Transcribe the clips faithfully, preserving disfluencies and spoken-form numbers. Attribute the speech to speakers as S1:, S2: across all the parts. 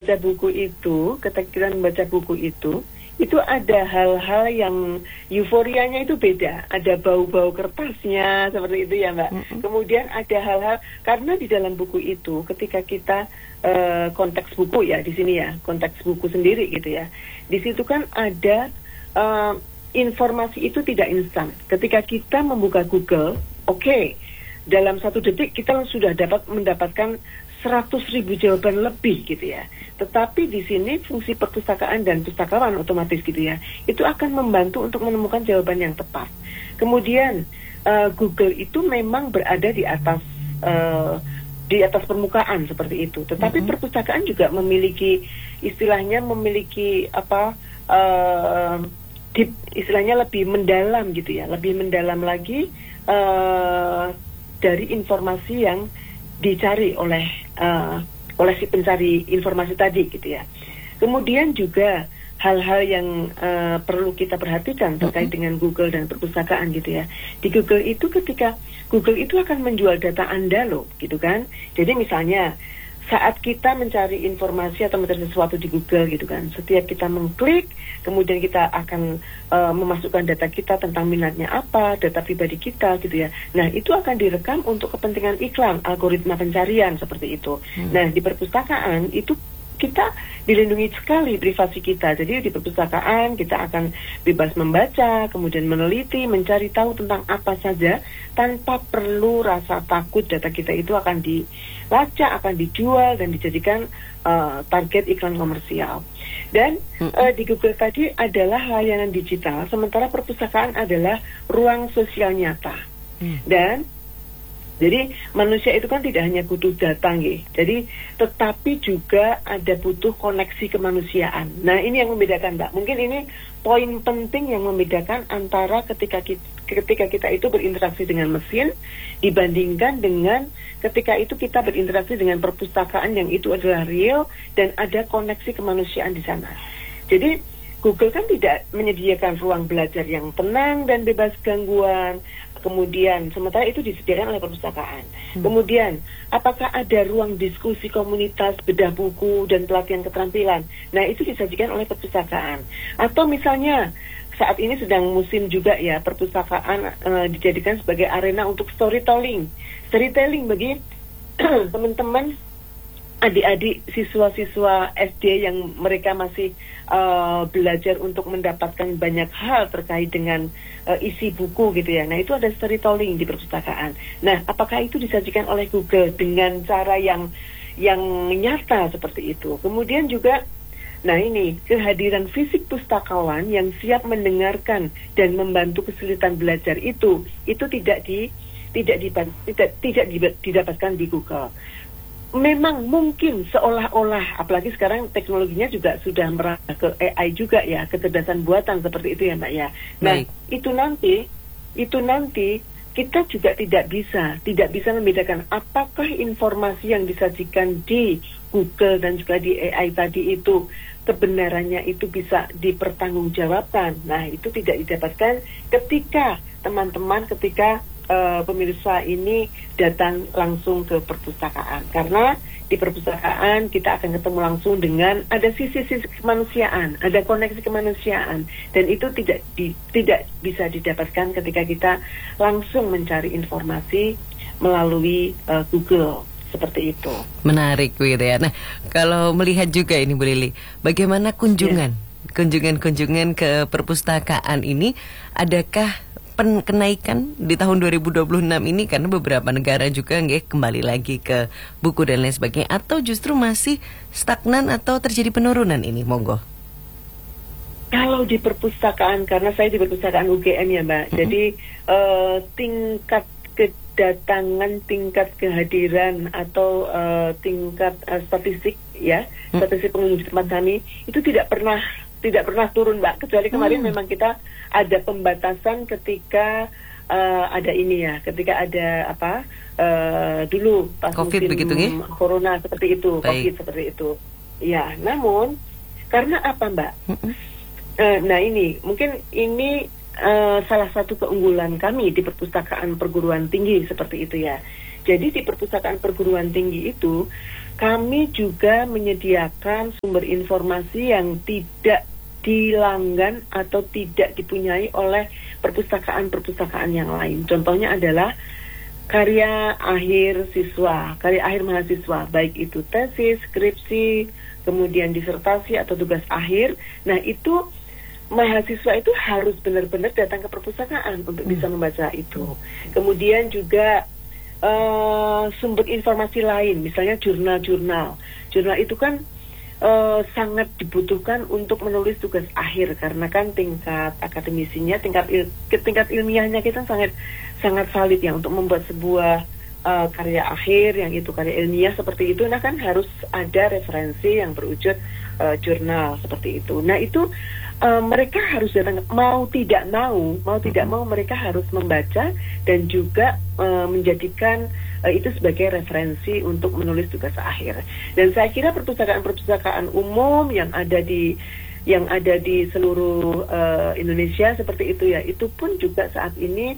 S1: membaca buku itu, ketika kita membaca buku itu, itu ada hal-hal yang euforianya itu beda. Ada bau-bau kertasnya seperti itu ya Mbak. Mm-hmm. Kemudian ada hal-hal, karena di dalam buku itu ketika kita uh, konteks buku ya di sini ya, konteks buku sendiri gitu ya. Di situ kan ada uh, informasi itu tidak instan. Ketika kita membuka Google, oke, okay, dalam satu detik kita sudah dapat mendapatkan seratus ribu jawaban lebih gitu ya. Tetapi di sini fungsi perpustakaan dan pustakawan otomatis gitu ya, itu akan membantu untuk menemukan jawaban yang tepat. Kemudian uh, Google itu memang berada di atas uh, di atas permukaan seperti itu. Tetapi mm-hmm. perpustakaan juga memiliki istilahnya memiliki apa uh, deep, istilahnya lebih mendalam gitu ya, lebih mendalam lagi uh, dari informasi yang dicari oleh uh, oleh si pencari informasi tadi gitu ya. Kemudian juga hal-hal yang uh, perlu kita perhatikan terkait mm-hmm. dengan Google dan perpustakaan gitu ya. Di Google itu ketika Google itu akan menjual data Anda loh gitu kan. Jadi misalnya saat kita mencari informasi atau mencari sesuatu di Google gitu kan, setiap kita mengklik, kemudian kita akan uh, memasukkan data kita tentang minatnya apa, data pribadi kita gitu ya. Nah, itu akan direkam untuk kepentingan iklan, algoritma pencarian seperti itu. Hmm. Nah, di perpustakaan itu kita dilindungi sekali privasi kita. Jadi di perpustakaan kita akan bebas membaca, kemudian meneliti, mencari tahu tentang apa saja tanpa perlu rasa takut data kita itu akan dilacak, akan dijual dan dijadikan uh, target iklan komersial. Dan hmm. uh, di Google tadi adalah layanan digital, sementara perpustakaan adalah ruang sosial nyata. Hmm. Dan jadi manusia itu kan tidak hanya butuh data, nggih. Jadi tetapi juga ada butuh koneksi kemanusiaan. Nah, ini yang membedakan, Mbak. Mungkin ini poin penting yang membedakan antara ketika kita, ketika kita itu berinteraksi dengan mesin dibandingkan dengan ketika itu kita berinteraksi dengan perpustakaan yang itu adalah real dan ada koneksi kemanusiaan di sana. Jadi Google kan tidak menyediakan ruang belajar yang tenang dan bebas gangguan. Kemudian, sementara itu disediakan oleh perpustakaan. Hmm. Kemudian, apakah ada ruang diskusi komunitas, bedah buku, dan pelatihan keterampilan? Nah, itu disajikan oleh perpustakaan. Atau misalnya, saat ini sedang musim juga ya, perpustakaan uh, dijadikan sebagai arena untuk storytelling. Storytelling bagi teman-teman, adik-adik siswa-siswa S D yang mereka masih uh, belajar untuk mendapatkan banyak hal terkait dengan uh, isi buku gitu ya. Nah, itu ada storytelling di perpustakaan. Nah, apakah itu disajikan oleh Google dengan cara yang yang nyata seperti itu? Kemudian juga, nah ini kehadiran fisik pustakawan yang siap mendengarkan dan membantu kesulitan belajar itu, itu tidak di tidak di, tidak tidak didapatkan di Google. Memang mungkin seolah-olah, apalagi sekarang teknologinya juga sudah merambah ke A I juga ya, kecerdasan buatan seperti itu ya Mbak ya. Nah, Baik. itu nanti, itu nanti kita juga tidak bisa, tidak bisa membedakan apakah informasi yang disajikan di Google dan juga di A I tadi itu kebenarannya itu bisa dipertanggungjawabkan. Nah, itu tidak didapatkan ketika teman-teman, ketika Uh, pemirsa ini datang langsung ke perpustakaan, karena di perpustakaan kita akan ketemu langsung dengan ada sisi-sisi kemanusiaan, ada koneksi kemanusiaan, dan itu tidak di, tidak bisa didapatkan ketika kita langsung mencari informasi melalui uh, Google seperti itu. Menarik gitu ya. Nah, kalau melihat juga ini Bu Lili, bagaimana kunjungan yeah. kunjungan-kunjungan ke perpustakaan ini, adakah kenaikan di tahun dua ribu dua puluh enam ini karena beberapa negara juga nggak kembali lagi ke buku dan lain sebagainya, atau justru masih stagnan atau terjadi penurunan ini? Monggo. Kalau di perpustakaan, karena saya di perpustakaan U G M ya Mbak, mm-hmm. jadi uh, tingkat kedatangan, tingkat kehadiran atau uh, tingkat uh, statistik ya, mm-hmm. statistik pengunjung di tempat kami itu tidak pernah tidak pernah turun Mbak, kecuali kemarin hmm. memang kita ada pembatasan ketika uh, ada ini ya, ketika ada apa uh, dulu pas COVID musim begitu, corona seperti itu, Baik. COVID seperti itu. Ya, namun karena apa Mbak? Hmm. Uh, nah ini mungkin ini uh, salah satu keunggulan kami di perpustakaan perguruan tinggi seperti itu ya. Jadi di perpustakaan perguruan tinggi itu kami juga menyediakan sumber informasi yang tidak dilanggan atau tidak dipunyai oleh perpustakaan-perpustakaan yang lain. Contohnya adalah karya akhir siswa, karya akhir mahasiswa, baik itu tesis, skripsi, kemudian disertasi atau tugas akhir. Nah, itu mahasiswa itu harus benar-benar datang ke perpustakaan untuk bisa membaca itu. Kemudian juga uh, sumber informasi lain, misalnya jurnal-jurnal. Jurnal itu kan uh, sangat dibutuhkan untuk menulis tugas akhir karena kan tingkat akademisinya, tingkat il, tingkat ilmiahnya kita sangat sangat valid ya untuk membuat sebuah uh, karya akhir yang itu karya ilmiah seperti itu. Nah kan harus ada referensi yang berwujud uh, jurnal seperti itu. Nah itu Uh, mereka harus datang, mau tidak mau, mau tidak mau mereka harus membaca dan juga uh, menjadikan uh, itu sebagai referensi untuk menulis tugas akhir. Dan saya kira perpustakaan-perpustakaan umum yang ada di yang ada di seluruh uh, Indonesia seperti itu ya, itu pun juga saat ini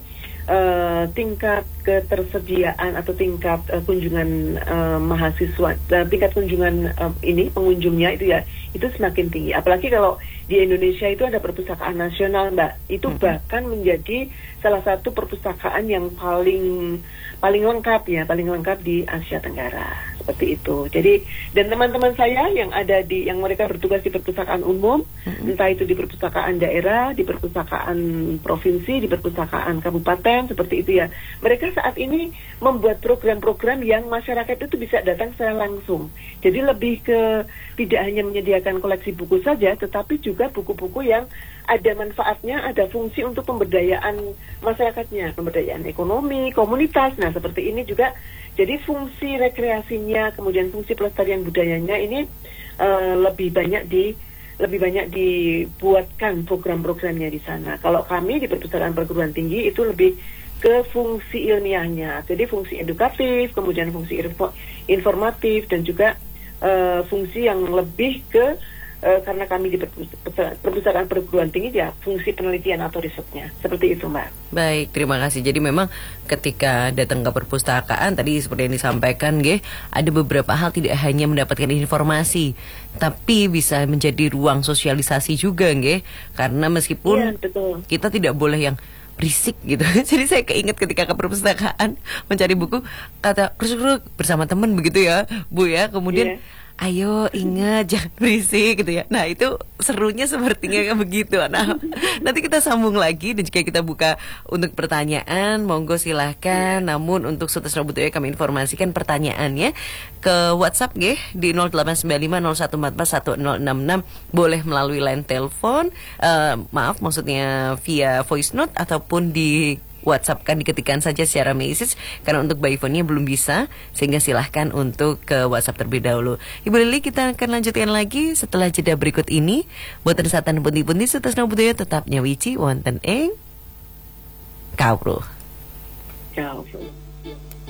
S1: uh, tingkat ketersediaan atau tingkat uh, kunjungan uh, mahasiswa, uh, tingkat kunjungan uh, ini pengunjungnya itu ya, itu semakin tinggi. Apalagi kalau di Indonesia itu ada perpustakaan nasional, Mbak. Itu hmm. bahkan menjadi salah satu perpustakaan yang paling paling lengkap ya, paling lengkap di Asia Tenggara. Seperti itu. Jadi dan teman-teman saya yang ada di yang mereka bertugas di perpustakaan umum, hmm. entah itu di perpustakaan daerah, di perpustakaan provinsi, di perpustakaan kabupaten, seperti itu ya. Mereka saat ini membuat program-program yang masyarakat itu bisa datang secara langsung. Jadi lebih ke tidak hanya menyediakan koleksi buku saja, tetapi juga buku-buku yang ada manfaatnya, ada fungsi untuk pemberdayaan masyarakatnya, pemberdayaan ekonomi, komunitas. Nah, seperti ini juga. Jadi fungsi rekreasinya, kemudian fungsi pelestarian budayanya ini uh, lebih banyak di lebih banyak dibuatkan program-programnya di sana. Kalau kami di perpustakaan perguruan tinggi itu lebih ke fungsi ilmiahnya, jadi fungsi edukatif, kemudian fungsi info, informatif dan juga uh, fungsi yang lebih ke Uh, karena kami di perpustakaan perguruan tinggi ya fungsi penelitian atau risetnya seperti itu, Mbak.
S2: Baik, terima kasih. Jadi memang ketika datang ke perpustakaan tadi seperti yang disampaikan, Ge, ada beberapa hal tidak hanya mendapatkan informasi, tapi bisa menjadi ruang sosialisasi juga, Ge. Karena meskipun
S1: ya, betul.
S2: kita tidak boleh yang berisik gitu. Jadi saya keinget ketika ke perpustakaan mencari buku, kata kruk-kruk bersama teman begitu ya, Bu ya. Kemudian yeah. Ayo ingat jangan berisik gitu ya. Nah itu serunya sepertinya kayak begitu. Nah nanti kita sambung lagi dan jika kita buka untuk pertanyaan, monggo silahkan. Namun untuk Sobat Snow Butuh kami informasikan pertanyaannya ke WhatsApp nggih di nol delapan sembilan lima nol satu empat empat satu nol enam enam. Boleh melalui line telepon, uh, maaf maksudnya via voice note ataupun di WhatsApp kan diketikkan saja secara message karena untuk by phone-nya belum bisa, sehingga silahkan untuk ke WhatsApp terlebih dahulu. Ibu Lili, kita akan lanjutkan lagi setelah jeda berikut ini. Boten satan pundi-pundi sutas nang budaya tetap nyawici wonten ing kawruh.
S1: Kawruh.